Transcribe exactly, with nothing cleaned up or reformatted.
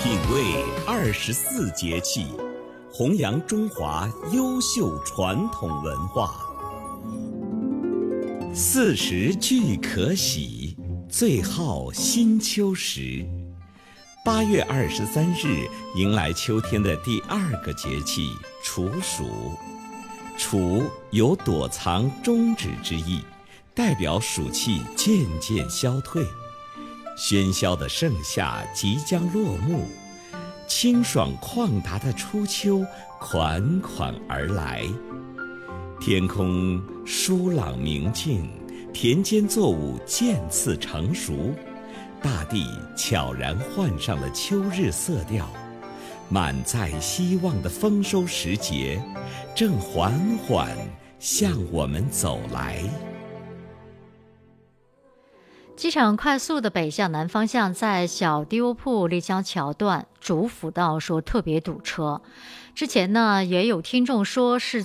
品味二十四节气，弘扬中华优秀传统文化。四时俱可喜，最好新秋时。八月二十三日迎来秋天的第二个节气处暑。处有躲藏终止之意，代表暑气渐渐消退，喧嚣的盛夏即将落幕，清爽旷达的初秋款款而来。天空舒朗明净，田间作物渐次成熟，大地悄然换上了秋日色调，满载希望的丰收时节正缓缓向我们走来。 机场快速的北向南方向，在小丢铺立交桥段主辅道说特别堵车。之前呢，也有听众说是